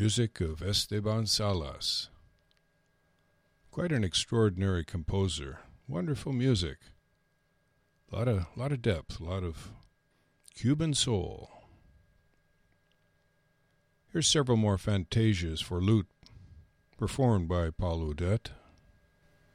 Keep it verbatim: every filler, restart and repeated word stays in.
music of Esteban Salas. Quite an extraordinary composer. Wonderful music. A lot of, lot of depth, a lot of Cuban soul. Here's several more fantasias for lute, performed by Paul Udet.